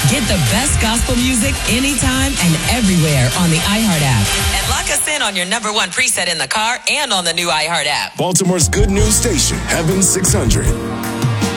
Get the best gospel music anytime and everywhere on the iHeart app. And lock us in on your number one preset in the car and on the new iHeart app. Baltimore's good news station, Heaven 600.